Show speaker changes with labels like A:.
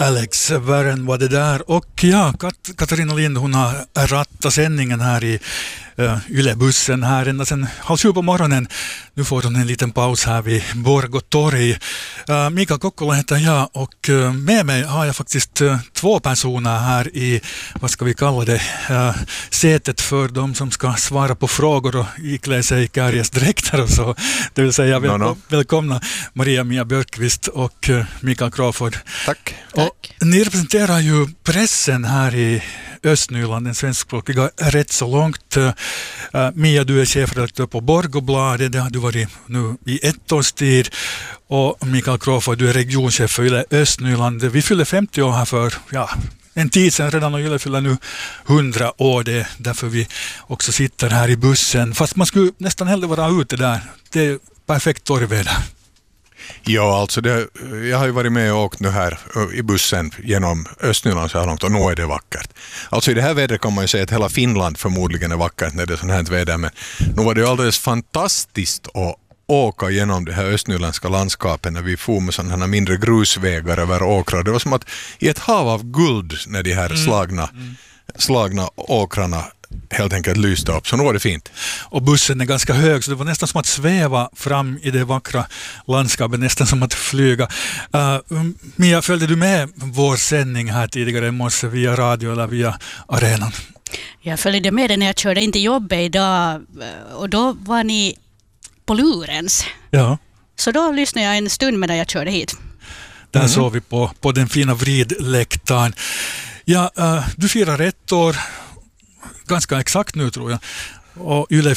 A: Alex Warren var det där. Och ja, Katarina Lind, hon har rattat sändningen här i Yle-bussen här ända sedan 7:30 på morgonen. Nu får hon en liten paus här vid Borgåtorg. Mika Kokkola heter jag och med mig har jag faktiskt två personer här i, vad ska vi kalla det, sätet för de som ska svara på frågor och iklä sig dräkter och så. Det vill säga välkomna Maria-Mia Björkqvist och Mikael Crawford.
B: Tack.
A: Och ni representerar ju pressen här i Östnyland, den svenskspråkiga, rätt så långt. Mia, du är chefredaktör på Borgåbladet, det har du varit nu i 1 års tid. Och Mikael Crawford, du är regionchef för Yle Östnyland. Vi fyller 50 år här för en tid sedan redan, och Yle fyller nu 100 år. Det är därför vi också sitter här i bussen. Fast man skulle nästan hellre vara ute där. Det är perfekt torrväder.
B: Ja, alltså jag har ju varit med och åkt nu här i bussen genom Östnyland så här långt, och nu är det vackert. Alltså i det här vädret kan man ju säga att hela Finland förmodligen är vackert när det är sån här väder, men nu var det ju alldeles fantastiskt att åka genom det här östnyländska landskapet när vi får med sådana här mindre grusvägar över åkrar. Det var som att i ett hav av guld när de här slagna åkrarna helt enkelt lyste upp, så nu var det fint.
A: Och bussen är ganska hög, så det var nästan som att sväva fram i det vackra landskapet, nästan som att flyga. Mia, följde du med vår sändning här tidigare i morse via radio eller via arenan?
C: Jag följde med när jag körde in till jobbet idag, och då var ni på Lurens.
A: Ja.
C: Så då lyssnade jag en stund medan jag körde hit.
A: Där såg vi på den fina vridläktaren. Ja, du firar 1 år ganska exakt nu, tror jag. Och Yle